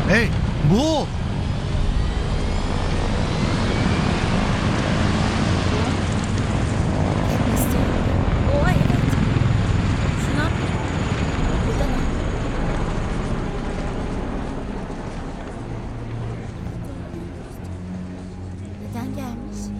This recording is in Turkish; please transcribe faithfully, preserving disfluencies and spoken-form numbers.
Hey, bu o. Mister Oha evet. Şuna bak. Burada ne? Neden gelmiş?